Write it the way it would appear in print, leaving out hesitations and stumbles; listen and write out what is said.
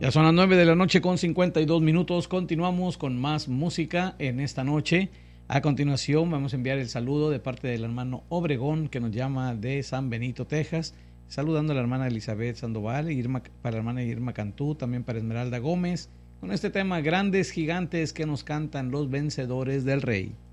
Ya son las 9 de la noche con 52 minutos. Continuamos con más música en esta noche. A continuación vamos a enviar el saludo de parte del hermano Obregón, que nos llama de San Benito, Texas. Saludando a la hermana Elizabeth Sandoval, para la hermana Irma Cantú, también para Esmeralda Gómez, con este tema, grandes gigantes que nos cantan los vencedores del Rey.